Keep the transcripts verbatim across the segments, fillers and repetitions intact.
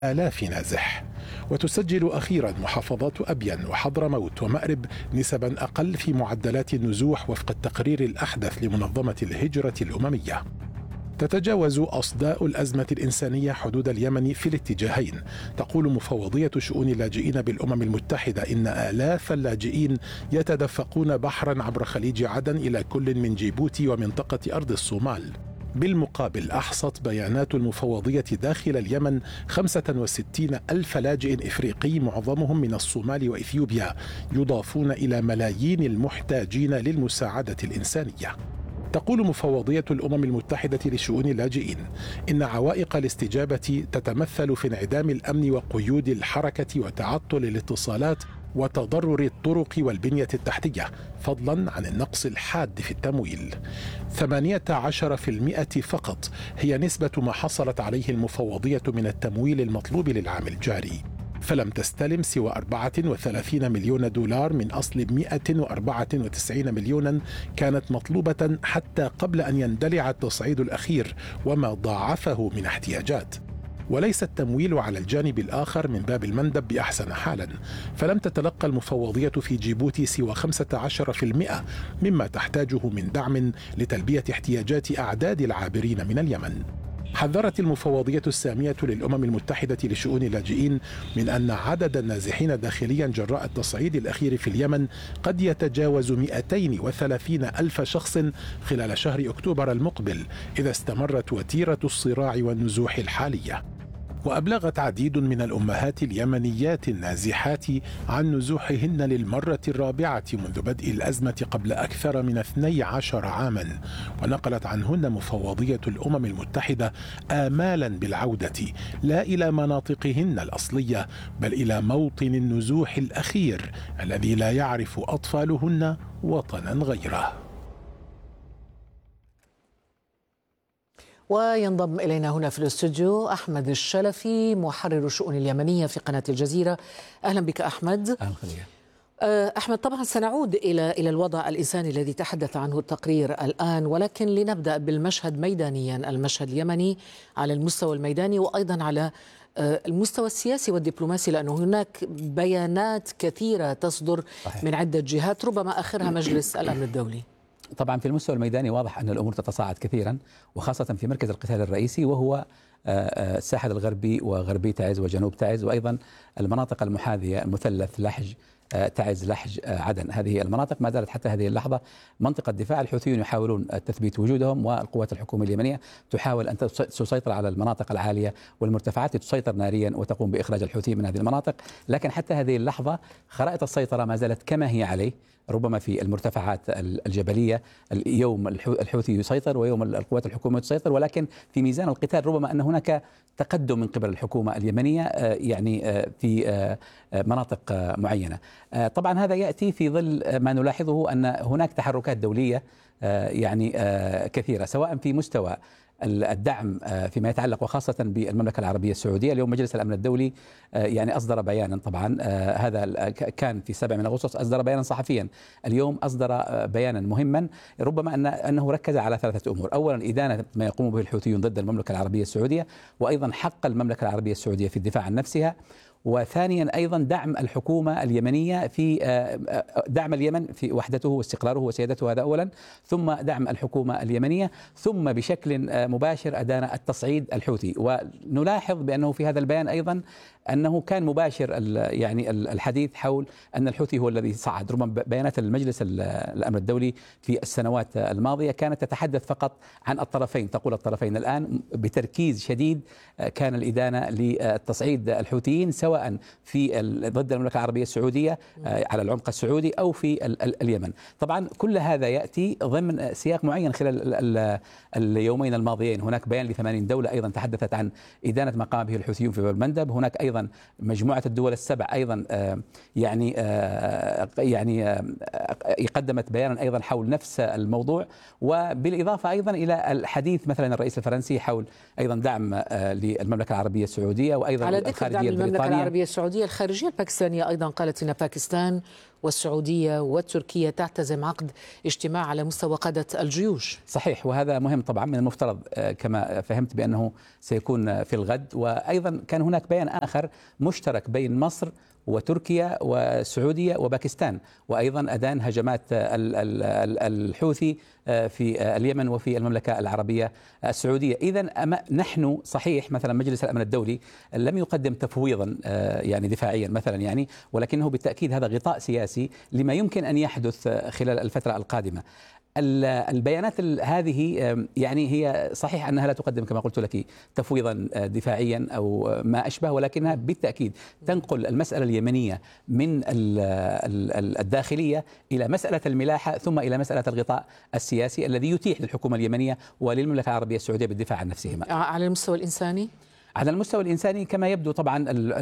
آلاف نازح. وتسجل أخيرا محافظات أبين وحضرموت ومأرب نسبا أقل في معدلات النزوح وفق التقرير الأحدث لمنظمة الهجرة الأممية. تتجاوز أصداء الأزمة الإنسانية حدود اليمن في الاتجاهين. تقول مفوضية شؤون اللاجئين بالأمم المتحدة إن آلاف اللاجئين يتدفقون بحرا عبر خليج عدن إلى كل من جيبوتي ومنطقة أرض الصومال. بالمقابل أحصت بيانات المفوضية داخل اليمن خمسة وستين ألف لاجئ إفريقي معظمهم من الصومال وإثيوبيا، يضافون إلى ملايين المحتاجين للمساعدة الإنسانية. تقول مفوضية الأمم المتحدة لشؤون اللاجئين إن عوائق الاستجابة تتمثل في انعدام الأمن وقيود الحركة وتعطل الاتصالات وتضرر الطرق والبنية التحتية، فضلا عن النقص الحاد في التمويل. ثمانية عشر بالمئة فقط هي نسبة ما حصلت عليه المفوضية من التمويل المطلوب للعام الجاري، فلم تستلم سوى أربعة وثلاثين مليون دولار من أصل مئة وأربعة وتسعين مليونا كانت مطلوبة حتى قبل أن يندلع التصعيد الأخير وما ضاعفه من احتياجات. وليس التمويل على الجانب الآخر من باب المندب بأحسن حالا، فلم تتلقى المفوضية في جيبوتي سوى خمسة عشر بالمئة مما تحتاجه من دعم لتلبية احتياجات أعداد العابرين من اليمن. حذرت المفوضية السامية للأمم المتحدة لشؤون اللاجئين من أن عدد النازحين داخليا جراء التصعيد الأخير في اليمن قد يتجاوز مئتين وثلاثين ألف شخص خلال شهر أكتوبر المقبل إذا استمرت وتيرة الصراع والنزوح الحالية. وأبلغت عديد من الأمهات اليمنيات النازحات عن نزوحهن للمرة الرابعة منذ بدء الأزمة قبل أكثر من اثني عشر عاما، ونقلت عنهن مفوضية الأمم المتحدة آمالا بالعودة لا إلى مناطقهن الأصلية بل إلى موطن النزوح الأخير الذي لا يعرف أطفالهن وطنا غيره. وينضم إلينا هنا في الاستوديو أحمد الشلفي محرر الشؤون اليمنية في قناة الجزيرة. أهلا بك أحمد. أهلا خليل. أحمد، طبعا سنعود إلى إلى الوضع الإنساني الذي تحدث عنه التقرير الآن، ولكن لنبدأ بالمشهد ميدانيا، المشهد اليمني على المستوى الميداني وأيضا على المستوى السياسي والدبلوماسي، لأنه هناك بيانات كثيرة تصدر صحيح. من عدة جهات ربما آخرها مجلس الأمن الدولي. طبعا في المستوى الميداني واضح أن الأمور تتصاعد كثيرا، وخاصة في مركز القتال الرئيسي وهو الساحل الغربي وغربي تعز وجنوب تعز، وأيضا المناطق المحاذية مثلث لحج تعز لحج عدن. هذه المناطق ما زالت حتى هذه اللحظة منطقة دفاع. الحوثيون يحاولون تثبيت وجودهم، والقوات الحكومية اليمنية تحاول أن تسيطر على المناطق العالية والمرتفعات، تسيطر ناريا وتقوم بإخراج الحوثيين من هذه المناطق. لكن حتى هذه اللحظة خرائط السيطرة ما زالت كما هي عليه، ربما في المرتفعات الجبلية يوم الحوثي يسيطر ويوم القوات الحكومية تسيطر، ولكن في ميزان القتال ربما أن هناك تقدم من قبل الحكومة اليمنية يعني في مناطق معينة. طبعا هذا يأتي في ظل ما نلاحظه أن هناك تحركات دولية يعني كثيرة، سواء في مستوى الدعم فيما يتعلق وخاصة بالمملكة العربية السعودية. اليوم مجلس الأمن الدولي يعني أصدر بيانا، طبعا هذا كان في سبعة من أغسطس، أصدر بيانا صحفيا. اليوم أصدر بيانا مهما ربما أن أنه ركز على ثلاثة أمور: أولا إدانة ما يقوم به الحوثيون ضد المملكة العربية السعودية، وأيضا حق المملكة العربية السعودية في الدفاع عن نفسها، وثانيا أيضا دعم الحكومة اليمنية في دعم اليمن في وحدته واستقراره وسيادته، هذا أولا، ثم دعم الحكومة اليمنية، ثم بشكل مباشر أدان التصعيد الحوثي. ونلاحظ بأنه في هذا البيان أيضا أنه كان مباشر يعني الحديث حول أن الحوثي هو الذي صعد. ربما بيانات المجلس الأمن الدولي في السنوات الماضية كانت تتحدث فقط عن الطرفين، تقول الطرفين. الآن بتركيز شديد كان الإدانة للتصعيد الحوثيين سواء في ضد المملكة العربية السعودية على العمق السعودي أو في اليمن. طبعا كل هذا يأتي ضمن سياق معين. خلال اليومين الماضيين هناك بيان لثمانين دولة أيضا تحدثت عن إدانة ما قام به الحوثيون في باب المندب. هناك أيضا مجموعة الدول السبع أيضا يعني يعني قدمت بيانا أيضا حول نفس الموضوع، وبالإضافة أيضا إلى الحديث مثلا الرئيس الفرنسي حول أيضا دعم للمملكة العربية السعودية، وأيضا على ذكر دعم المملكة العربية السعودية، الخارجية الباكستانية أيضا قالت أن باكستان والسعودية وتركيا تعتزم عقد اجتماع على مستوى قادة الجيوش. صحيح، وهذا مهم طبعا. من المفترض كما فهمت بأنه سيكون في الغد. وأيضا كان هناك بيان آخر مشترك بين مصر وتركيا والسعودية وباكستان، وأيضا أدان هجمات الحوثي في اليمن وفي المملكة العربية السعودية. إذن نحن صحيح مثلا مجلس الأمن الدولي لم يقدم تفويضا يعني دفاعيا مثلا يعني، ولكنه بالتأكيد هذا غطاء سياسي لما يمكن أن يحدث خلال الفترة القادمة. البيانات هذه يعني هي صحيح أنها لا تقدم كما قلت لك تفويضا دفاعيا أو ما أشبه، ولكنها بالتأكيد تنقل المسألة اليمنية من الداخلية إلى مسألة الملاحة ثم إلى مسألة الغطاء السياسي الذي يتيح للحكومة اليمنية وللمملكة العربية السعودية بالدفاع عن نفسهما. على المستوى الإنساني؟ على المستوى الإنساني كما يبدو طبعا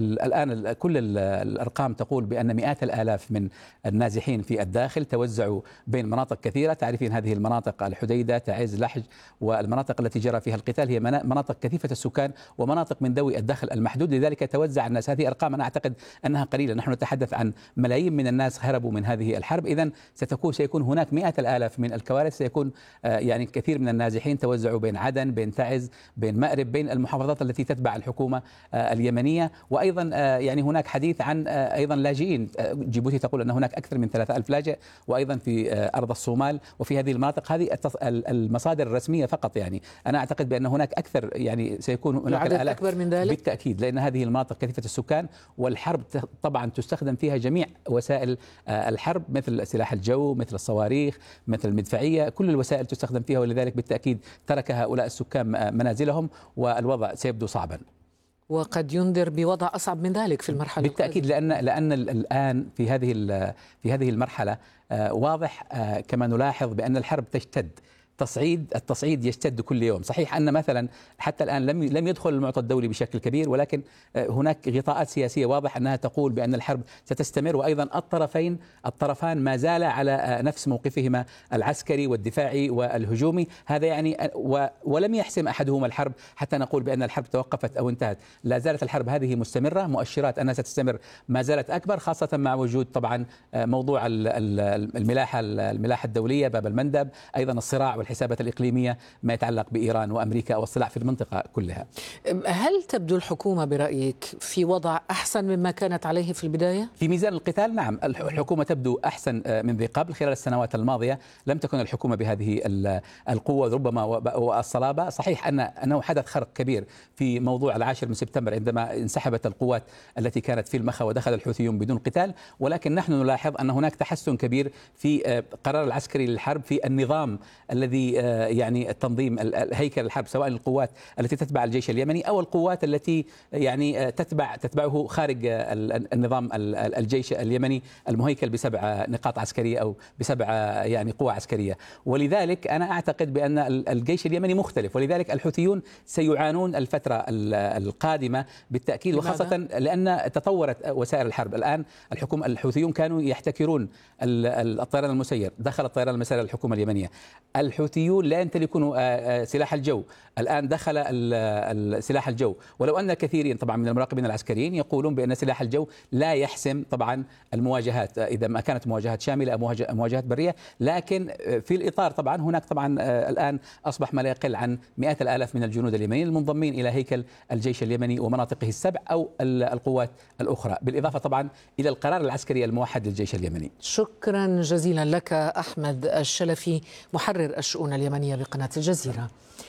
الآن كل الأرقام تقول بأن مئات الآلاف من النازحين في الداخل توزعوا بين مناطق كثيرة. تعرفين هذه المناطق الحديدة، تعز، لحج، والمناطق التي جرى فيها القتال هي مناطق كثيفة السكان ومناطق من ذوي الدخل المحدود، لذلك توزع الناس. هذه أرقام أنا أعتقد أنها قليلة، نحن نتحدث عن ملايين من الناس هربوا من هذه الحرب. إذن ستكون سيكون هناك مئات الآلاف من الكوارث، سيكون يعني كثير من النازحين توزعوا بين عدن، بين تعز، بين مأرب، بين المحافظات التي تتبع الحكومة اليمنية. وأيضا يعني هناك حديث عن أيضا لاجئين. جيبوتي تقول أن هناك أكثر من ثلاثة آلاف لاجئ، وأيضا في أرض الصومال وفي هذه المناطق. هذه المصادر الرسمية فقط، يعني أنا أعتقد بأن هناك أكثر، يعني سيكون هناك العدد أكبر من ذلك بالتأكيد، لأن هذه المناطق كثيفة السكان والحرب طبعا تستخدم فيها جميع وسائل الحرب، مثل سلاح الجو، مثل الصواريخ، مثل المدفعية، كل الوسائل تستخدم فيها، ولذلك بالتأكيد ترك هؤلاء السكان منازلهم والوضع سيبدو صعبا. وقد ينذر بوضع أصعب من ذلك في المرحلة بالتأكيد، لأن لأن الآن في هذه في هذه المرحلة واضح كما نلاحظ بأن الحرب تشتد. تصعيد التصعيد يشتد كل يوم. صحيح أن مثلا حتى الآن لم لم يدخل المعطى الدولي بشكل كبير، ولكن هناك غطاءات سياسية واضح أنها تقول بأن الحرب ستستمر، وأيضا الطرفين الطرفان ما زال على نفس موقفهما العسكري والدفاعي والهجومي. هذا يعني ولم يحسم أحدهما الحرب حتى نقول بأن الحرب توقفت أو انتهت. لا زالت الحرب هذه مستمرة، مؤشرات أنها ستستمر ما زالت أكبر، خاصة مع وجود طبعا موضوع الملاحة الملاحة الدولية، باب المندب، أيضا الصراع الحسابات الإقليمية ما يتعلق بإيران وأمريكا والصراع في المنطقة كلها. هل تبدو الحكومة برأيك في وضع أحسن مما كانت عليه في البداية؟ في ميزان القتال نعم، الحكومة تبدو أحسن من ذي قبل. خلال السنوات الماضية لم تكن الحكومة بهذه القوة ربما والصلابة. صحيح أن أنه حدث خرق كبير في موضوع العاشر من سبتمبر عندما انسحبت القوات التي كانت في المخا ودخل الحوثيون بدون قتال، ولكن نحن نلاحظ أن هناك تحسن كبير في قرار العسكري للحرب، في النظام الذي يعني التنظيم هيكل الحرب، سواء القوات التي تتبع الجيش اليمني أو القوات التي يعني تتبع تتبعه خارج النظام الجيش اليمني المهيكل بسبع نقاط عسكرية أو بسبع يعني قوى عسكرية. ولذلك أنا أعتقد بأن الجيش اليمني مختلف، ولذلك الحوثيون سيعانون الفترة القادمة بالتأكيد، وخاصة لأن تطورت وسائل الحرب. الآن الحكومة الحوثيون كانوا يحتكرون الطيران المسير، دخل الطيران المسير الحكومة اليمنية. الحوثيون لا يمتلكون سلاح الجو، الآن دخل سلاح الجو، ولو أن كثيرين طبعا من المراقبين العسكريين يقولون بأن سلاح الجو لا يحسم طبعا المواجهات إذا ما كانت مواجهات شاملة أو مواجهات برية، لكن في الإطار طبعا هناك طبعا الآن أصبح ما لا يقل عن مئات الآلاف من الجنود اليمنيين المنضمين إلى هيكل الجيش اليمني ومناطقه السبع أو القوات الأخرى، بالإضافة طبعا إلى القرار العسكري الموحد للجيش اليمني. شكرا جزيلا لك أحمد الشلفي، محرر الشؤون اليمنية بقناة الجزيرة.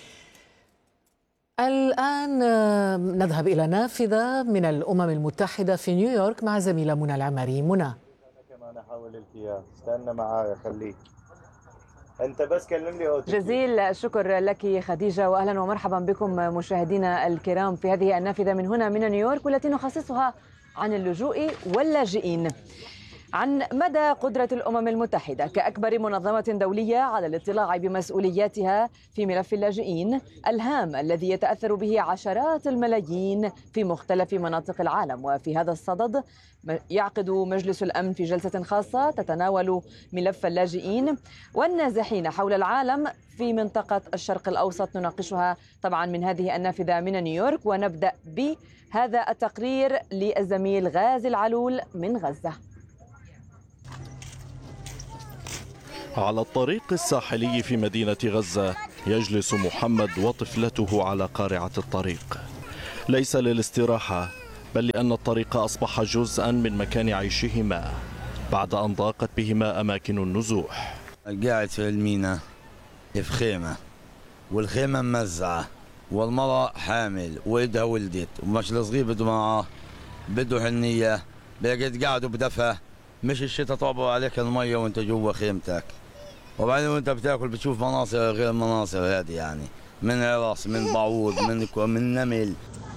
الآن نذهب إلى نافذة من الأمم المتحدة في نيويورك مع زميلة منى العماري. منى. أنا كمان أحاول التياب، استنى معايا خليك أنت بس كلمني أوتي. جزيل الشكر لك خديجة، وأهلا ومرحبا بكم مشاهدينا الكرام في هذه النافذة من هنا من نيويورك، والتي نخصصها عن اللجوء واللاجئين، عن مدى قدرة الأمم المتحدة كأكبر منظمة دولية على الاطلاع بمسؤولياتها في ملف اللاجئين الهام الذي يتأثر به عشرات الملايين في مختلف مناطق العالم. وفي هذا الصدد يعقد مجلس الأمن في جلسة خاصة تتناول ملف اللاجئين والنازحين حول العالم في منطقة الشرق الأوسط، نناقشها طبعا من هذه النافذة من نيويورك. ونبدأ بهذا التقرير للزميل غازي العلول من غزة. على الطريق الساحلي في مدينة غزة يجلس محمد وطفلته على قارعة الطريق، ليس للاستراحة بل لأن الطريق أصبح جزءا من مكان عيشهما بعد أن ضاقت بهما أماكن النزوح. قاعد في المينا في خيمة، والخيمة ممزعة، والمرأة حامل وإيدها ولدت، ومش الصغير بده معاه بده حنية، بقيت قاعد بدفى، مش الشتاء طابوا عليك المية وانت جوا خيمتك، وبعدين وانت بتاكل بتشوف مناظر غير المناظر هذه، يعني من عرس، من بعوض، من من نمل.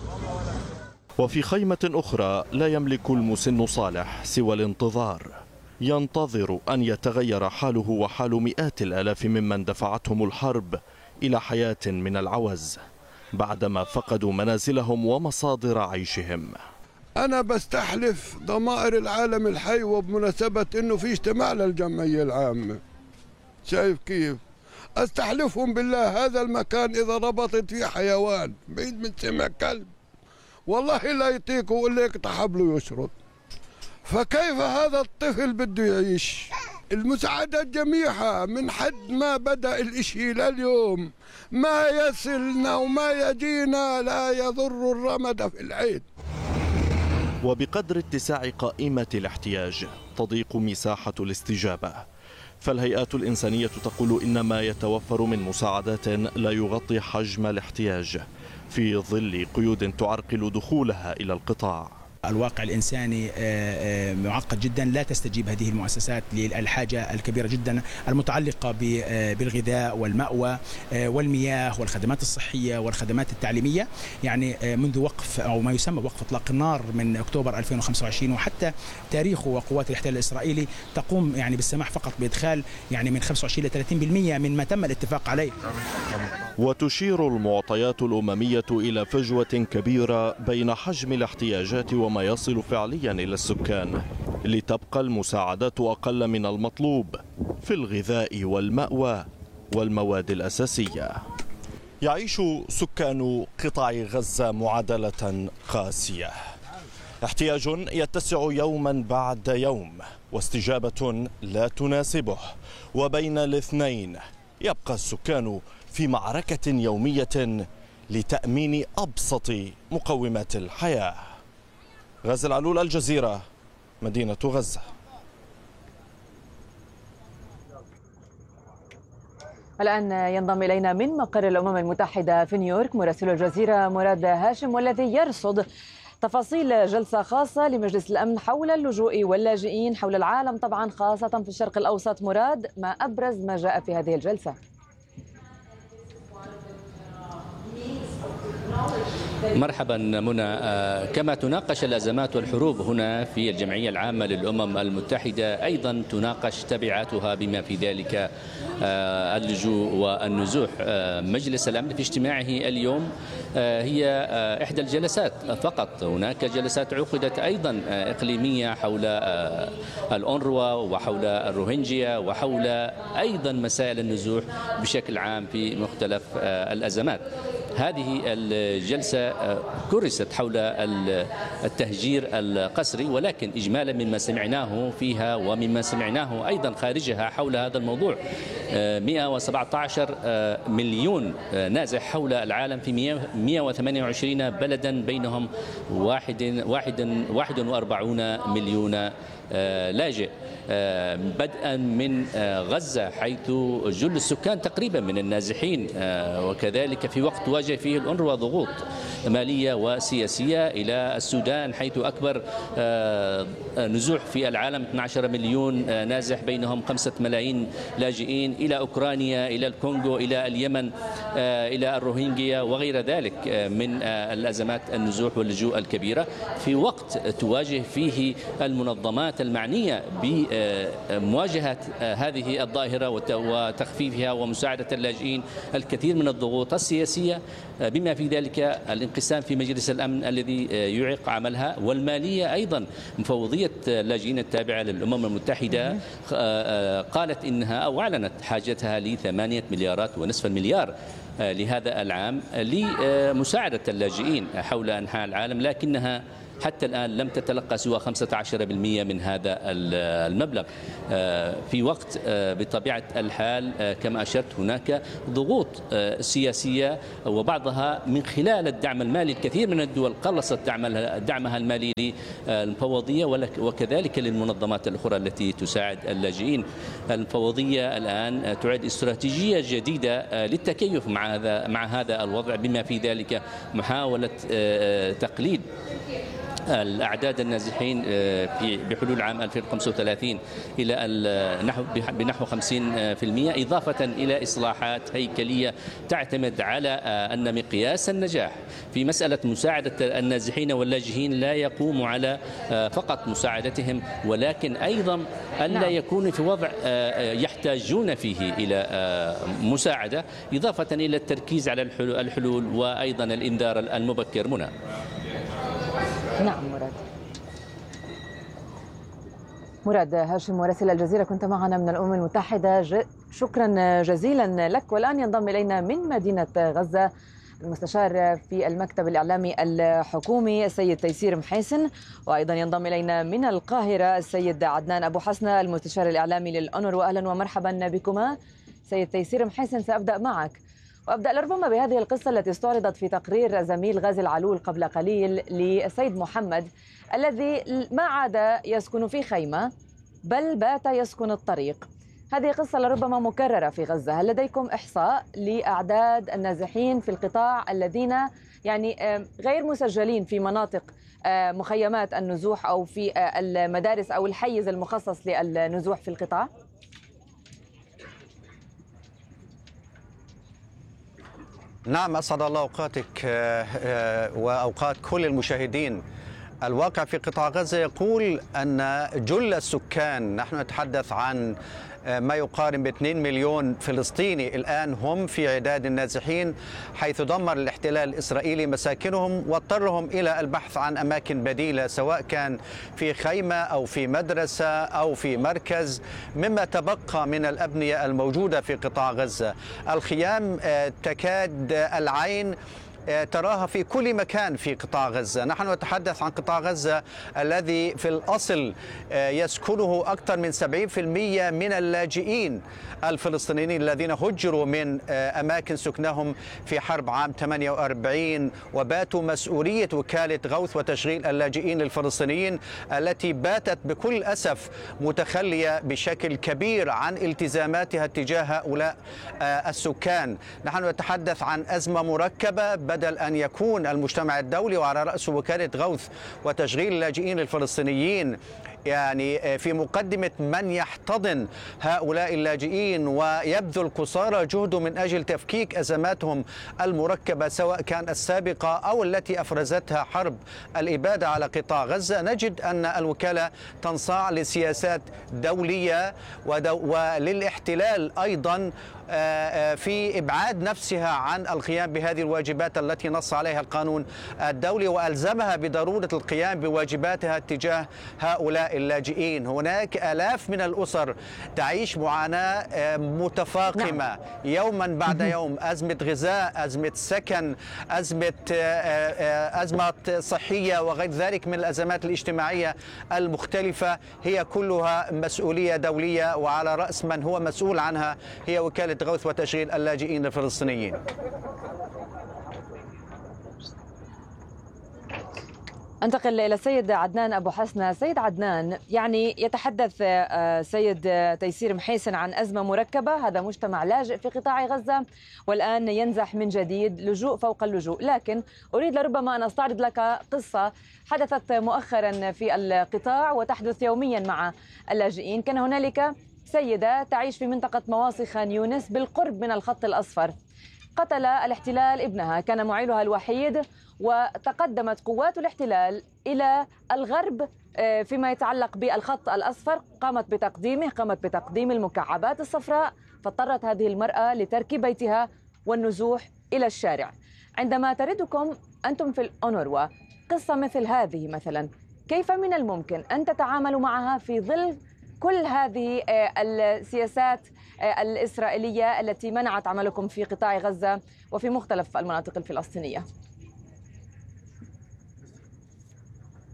وفي خيمة أخرى لا يملك المسن صالح سوى الانتظار، ينتظر أن يتغير حاله وحال مئات الآلاف ممن دفعتهم الحرب إلى حياة من العوز بعدما فقدوا منازلهم ومصادر عيشهم. أنا بستحلف ضمائر العالم الحي وبمناسبة أنه في اجتماع للجمعية العامة، شايف كيف؟ أستحلفهم بالله هذا المكان إذا ربطت فيه حيوان بعيد من سمع كلب والله لا يطيق ولا يقطع حبله يشرد. فكيف هذا الطفل بده يعيش؟ المساعدات جميعها من حد ما بدأ الإشي لليوم ما يصلنا وما يجينا لا يضر الرمد في العين. وبقدر اتساع قائمة الاحتياج تضيق مساحة الاستجابة، فالهيئات الإنسانية تقول إن ما يتوفر من مساعدات لا يغطي حجم الاحتياج في ظل قيود تعرقل دخولها إلى القطاع. الواقع الإنساني معقد جدا، لا تستجيب هذه المؤسسات للحاجة الكبيرة جدا المتعلقة بالغذاء والمأوى والمياه والخدمات الصحية والخدمات التعليمية. يعني منذ وقف أو ما يسمى وقف إطلاق النار من أكتوبر ألفين وخمسة وعشرين وحتى تاريخه وقوات الاحتلال الإسرائيلي تقوم يعني بالسماح فقط بإدخال يعني من خمسة وعشرين إلى ثلاثين بالمئة من ما تم الاتفاق عليه. وتشير المعطيات الأممية إلى فجوة كبيرة بين حجم الاحتياجات وما يصل فعليا إلى السكان، لتبقى المساعدات أقل من المطلوب في الغذاء والمأوى والمواد الأساسية. يعيش سكان قطاع غزة معادلة قاسية، احتياج يتسع يوما بعد يوم واستجابة لا تناسبه، وبين الاثنين يبقى السكان في معركة يومية لتأمين أبسط مقومات الحياة. غازي العلول، الجزيرة، مدينة غزة. الآن ينضم إلينا من مقر الأمم المتحدة في نيويورك مراسل الجزيرة مراد هاشم، والذي يرصد تفاصيل جلسة خاصة لمجلس الأمن حول اللجوء واللاجئين حول العالم، طبعا خاصة في الشرق الأوسط. مراد، ما أبرز ما جاء في هذه الجلسة؟ مرحبا منى. كما تناقش الأزمات والحروب هنا في الجمعية العامة للأمم المتحدة، أيضا تناقش تبعاتها بما في ذلك اللجوء والنزوح. مجلس الأمن في اجتماعه اليوم هي إحدى الجلسات فقط، هناك جلسات عقدت أيضا إقليمية حول الأونروا وحول الروهينجيا وحول أيضا مسائل النزوح بشكل عام في مختلف الأزمات. هذه الجلسة كرست حول التهجير القسري، ولكن إجمالا مما سمعناه فيها ومما سمعناه أيضا خارجها حول هذا الموضوع، مئة وسبعة عشر مليون نازح حول العالم في مئة وثمانية وعشرين بلدا، بينهم واحد واحد واحد وأربعين مليون لاجئ، بدءا من غزة حيث جل السكان تقريبا من النازحين، وكذلك في وقت تواجه فيه الأونروا ضغوط مالية وسياسية، إلى السودان حيث أكبر نزوح في العالم اثني عشر مليون نازح، بينهم خمسة ملايين لاجئين، إلى أوكرانيا، إلى الكونغو، إلى اليمن، إلى الروهينجيا وغير ذلك من الأزمات النزوح واللجوء الكبيرة، في وقت تواجه فيه المنظمات المعنية بمواجهة هذه الظاهرة وتخفيفها ومساعدة اللاجئين الكثير من الضغوط السياسية، بما في ذلك الانقسام في مجلس الأمن الذي يعيق عملها، والمالية أيضا. مفوضية اللاجئين التابعة للأمم المتحدة قالت إنها أو أعلنت حاجتها لثمانية مليارات ونصف المليار لهذا العام لمساعدة اللاجئين حول أنحاء العالم، لكنها حتى الآن لم تتلقى سوى خمسة عشر بالمئة من هذا المبلغ، في وقت بطبيعة الحال كما أشرت هناك ضغوط سياسية وبعضها من خلال الدعم المالي. الكثير من الدول قلصت دعمها المالي للمفوضية وكذلك للمنظمات الأخرى التي تساعد اللاجئين. المفوضية الآن تعد استراتيجية جديدة للتكيف مع هذا مع هذا الوضع، بما في ذلك محاولة تقليل الأعداد النازحين في بحلول عام ألفين وخمسة وثلاثين إلى نحو بنحو خمسين بالمئة، إضافة إلى إصلاحات هيكلية تعتمد على أن مقياس النجاح في مسألة مساعدة النازحين واللاجئين لا يقوم على فقط مساعدتهم، ولكن أيضا ألا يكونوا في وضع يحتاجون فيه إلى مساعدة، إضافة إلى التركيز على الحلول وأيضا الإنذار المبكر. منى. نعم مراد. مراد هاشم مراسل الجزيرة، كنت معنا من الأمم المتحدة، ج... شكرا جزيلا لك. والآن ينضم إلينا من مدينة غزة المستشار في المكتب الإعلامي الحكومي السيد تيسير محيسن، وأيضا ينضم إلينا من القاهرة السيد عدنان أبو حسنة المستشار الإعلامي للأونروا. أهلا ومرحبا بكما سيد تيسير محيسن. سأبدأ معك وأبدأ لربما بهذه القصة التي استعرضت في تقرير زميل غازي العلول قبل قليل للسيد محمد الذي ما عاد يسكن في خيمة بل بات يسكن الطريق. هذه قصة لربما مكررة في غزة. هل لديكم إحصاء لأعداد النازحين في القطاع الذين يعني غير مسجلين في مناطق مخيمات النزوح أو في المدارس أو الحيز المخصص للنزوح في القطاع؟ نعم، أسعد الله أوقاتك وأوقات كل المشاهدين. الواقع في قطاع غزة يقول أن جل السكان، نحن نتحدث عن ما يقارب اثنين مليون فلسطيني الآن هم في عداد النازحين، حيث دمر الاحتلال الإسرائيلي مساكنهم واضطرهم إلى البحث عن أماكن بديلة، سواء كان في خيمة أو في مدرسة أو في مركز مما تبقى من الأبنية الموجودة في قطاع غزة. الخيام تكاد العين تراها في كل مكان في قطاع غزة. نحن نتحدث عن قطاع غزة الذي في الأصل يسكنه أكثر من سبعين بالمئة من اللاجئين الفلسطينيين الذين هجروا من أماكن سكنهم في حرب عام ثمانية وأربعين، وباتوا مسؤولية وكالة غوث وتشغيل اللاجئين الفلسطينيين التي باتت بكل أسف متخلية بشكل كبير عن التزاماتها تجاه هؤلاء السكان. نحن نتحدث عن أزمة مركبة، بدل أن يكون المجتمع الدولي وعلى رأسه وكالة غوث وتشغيل اللاجئين الفلسطينيين يعني في مقدمة من يحتضن هؤلاء اللاجئين ويبذل قصارى جهده من أجل تفكيك أزماتهم المركبة سواء كان السابقة أو التي أفرزتها حرب الإبادة على قطاع غزة، نجد أن الوكالة تنصاع لسياسات دولية وللاحتلال أيضا في إبعاد نفسها عن القيام بهذه الواجبات التي نص عليها القانون الدولي وألزمها بضرورة القيام بواجباتها تجاه هؤلاء اللاجئين. هناك آلاف من الأسر تعيش معاناة متفاقمة يوما بعد يوم، أزمة غذاء، أزمة سكن، أزمة أزمات صحية وغير ذلك من الأزمات الاجتماعية المختلفة، هي كلها مسؤولية دولية، وعلى رأس من هو مسؤول عنها هي وكالة غوث وتشغيل اللاجئين الفلسطينيين. انتقل إلى السيد عدنان أبو حسنة. سيد عدنان، يعني يتحدث سيد تيسير محيسن عن أزمة مركبة، هذا مجتمع لاجئ في قطاع غزة والآن ينزح من جديد، لجوء فوق اللجوء. لكن أريد لربما أن أستعرض لك قصة حدثت مؤخرا في القطاع وتحدث يوميا مع اللاجئين. كان هنالك سيدة تعيش في منطقة مواصي خان يونس بالقرب من الخط الأصفر، قتل الاحتلال ابنها، كان معيلها الوحيد، وتقدمت قوات الاحتلال إلى الغرب فيما يتعلق بالخط الأصفر، قامت بتقديمه قامت بتقديم المكعبات الصفراء، فاضطرت هذه المرأة لترك بيتها والنزوح إلى الشارع. عندما تردكم أنتم في الأونروا قصة مثل هذه مثلا، كيف من الممكن أن تتعاملوا معها في ظل كل هذه السياسات الإسرائيلية التي منعت عملكم في قطاع غزة وفي مختلف المناطق الفلسطينية؟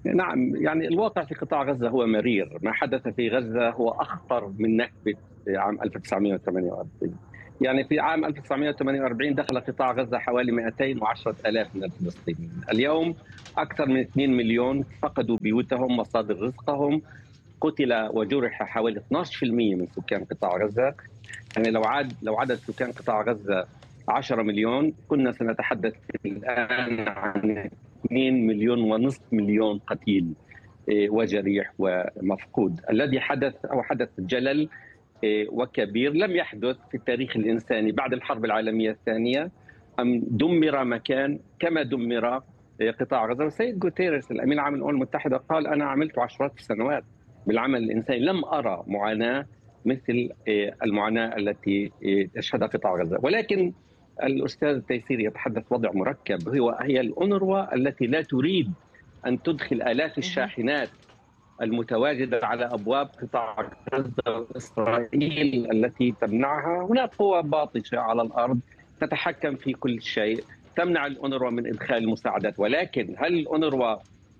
نعم، يعني الواقع في قطاع غزة هو مرير. ما حدث في غزة هو أخطر من نكبة عام ألف وتسعمئة وثمانية وأربعين. يعني في عام ألف وتسعمئة وثمانية وأربعين دخل قطاع غزة حوالي مئتين وعشرة آلاف من الفلسطينيين. اليوم أكثر من اثنين مليون فقدوا بيوتهم، مصادر رزقهم، قتل وجرح حوالي اثني عشر بالمئة من سكان قطاع غزة. يعني لو عاد لو عدد سكان قطاع غزة عشرة مليون كنا سنتحدث الآن عن اثنين مليون ونصف مليون قتيل وجريح ومفقود. الذي حدث أو حدث جلل وكبير لم يحدث في التاريخ الإنساني بعد الحرب العالمية الثانية. أم دمر مكان كما دمر قطاع غزة. والسيد غوتيريس الأمين العام للأمم المتحدة قال أنا عملت عشرات السنوات بالعمل الإنساني، لم أرى معاناة مثل المعاناة التي تشهدها قطاع غزة. ولكن الأستاذ تيسير يتحدث وضع مركب، هو هي الأونروا التي لا تريد أن تدخل آلاف الشاحنات المتواجدة على أبواب قطاع غزة وإسرائيل التي تمنعها. هناك قوى باطشة على الأرض تتحكم في كل شيء، تمنع الأونروا من إدخال المساعدات. ولكن هل الأونروا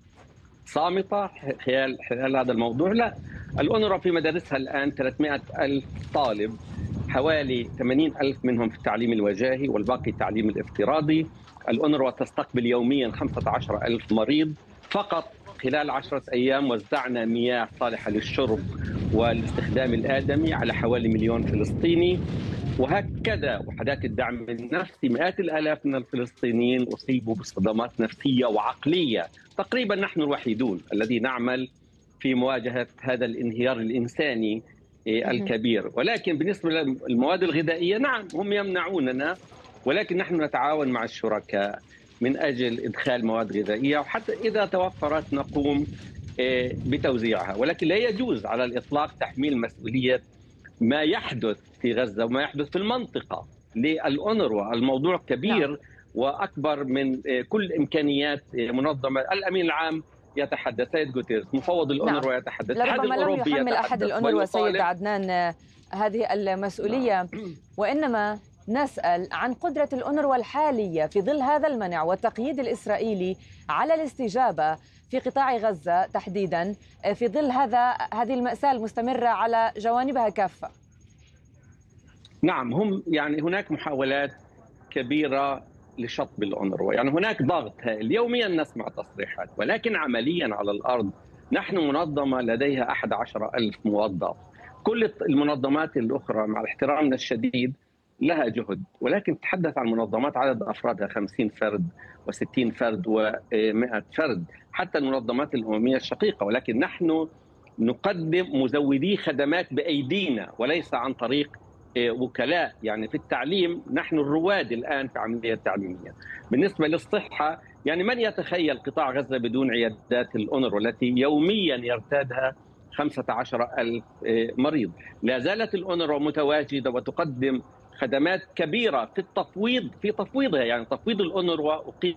صامتة خلال خلال هذا الموضوع؟ لا. الأونروا في مدارسها الآن ثلاثمئة ألف طالب، حوالي ثمانين ألف منهم في التعليم الوجاهي والباقي التعليم الافتراضي. الأونروا تستقبل يوميا خمسة عشر ألف مريض. فقط خلال عشرة أيام وزعنا مياه صالحة للشرب والاستخدام الآدمي على حوالي مليون فلسطيني. وهكذا وحدات الدعم النفسي، مئات الآلاف من الفلسطينيين أصيبوا بصدمات نفسية وعقلية. تقريبا نحن الوحيدون الذي نعمل في مواجهة هذا الانهيار الإنساني الكبير. ولكن بالنسبة للمواد الغذائية نعم هم يمنعوننا، ولكن نحن نتعاون مع الشركاء من أجل إدخال مواد غذائية، وحتى إذا توفرت نقوم بتوزيعها. ولكن لا يجوز على الإطلاق تحميل مسؤولية ما يحدث في غزة وما يحدث في المنطقة للأونروا. الموضوع كبير نعم. وأكبر من كل إمكانيات منظمة. الأمين العام يتحدث، سيد غوتيريس مفوض الأونروا نعم. يتحدث، لربما لم يحمل أحد الأونروا سيد عدنان هذه المسؤولية نعم. وإنما نسأل عن قدرة الأونروا الحالية في ظل هذا المنع والتقييد الإسرائيلي على الاستجابة في قطاع غزة تحديدا في ظل هذا هذه المأساة المستمرة على جوانبها كافة. نعم، هم يعني هناك محاولات كبيرة لشطب الأونروا، يعني هناك ضغط هائل يوميا نسمع تصريحات، ولكن عمليا على الأرض نحن منظمة لديها أحد عشر ألف موظف. كل المنظمات الأخرى مع احترامنا الشديد لها جهد، ولكن تحدث عن منظمات عدد أفرادها خمسين فرد وستين فرد ومئة فرد، حتى المنظمات الأممية الشقيقة. ولكن نحن نقدم مزودي خدمات بأيدينا وليس عن طريق وكلاء. يعني في التعليم نحن الرواد الآن في عملية تعليمية. بالنسبة للصحة يعني من يتخيل قطاع غزة بدون عيادات الأونروا التي يوميا يرتادها خمسة عشر ألف مريض؟ لا زالت الأونروا متواجدة وتقدم خدمات كبيرة في التفويض في تفويضها. يعني تفويض الأونروا أقيم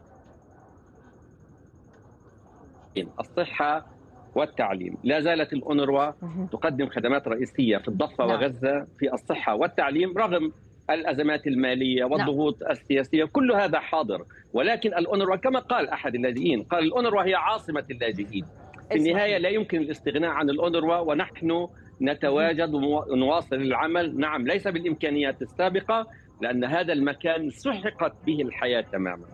الصحة والتعليم. لا زالت الأونروا تقدم خدمات رئيسية في الضفة نعم. وغزة في الصحة والتعليم رغم الأزمات المالية والضغوط نعم. السياسية، كل هذا حاضر. ولكن الأونروا كما قال أحد اللاجئين، قال الأونروا هي عاصمة اللاجئين. في النهاية لا يمكن الاستغناء عن الأونروا، ونحن نتواجد ونواصل العمل. نعم، ليس بالإمكانيات السابقة لأن هذا المكان سحقت به الحياة تماما.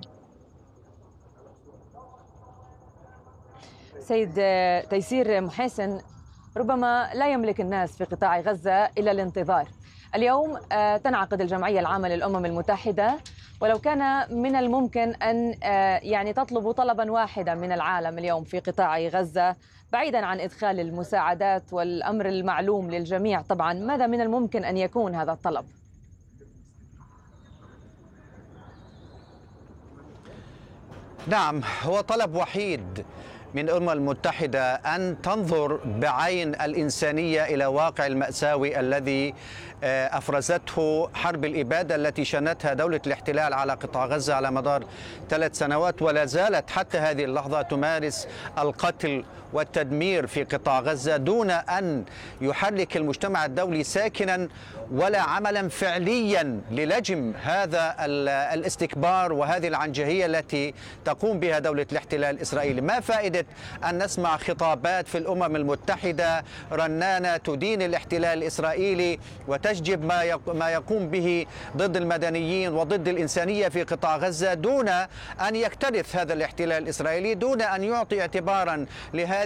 سيد تيسير محسن، ربما لا يملك الناس في قطاع غزة إلا الانتظار. اليوم تنعقد الجمعية العامة للأمم المتحدة، ولو كان من الممكن أن يعني تطلبوا طلبا واحدا من العالم اليوم في قطاع غزة بعيدا عن إدخال المساعدات والأمر المعلوم للجميع طبعا، ماذا من الممكن أن يكون هذا الطلب؟ نعم، هو طلب وحيد من الأمم المتحدة أن تنظر بعين الإنسانية إلى واقع المأساوي الذي أفرزته حرب الإبادة التي شنتها دولة الاحتلال على قطاع غزة على مدار ثلاث سنوات، ولا زالت حتى هذه اللحظة تمارس القتل والتدمير في قطاع غزة دون أن يحرك المجتمع الدولي ساكنا ولا عملا فعليا للجم هذا الاستكبار وهذه العنجهية التي تقوم بها دولة الاحتلال الإسرائيلي. ما فائدة أن نسمع خطابات في الأمم المتحدة رنانة تدين الاحتلال الإسرائيلي وتشجب ما يقوم به ضد المدنيين وضد الإنسانية في قطاع غزة دون أن يكترث هذا الاحتلال الإسرائيلي، دون أن يعطي اعتبارا لهذا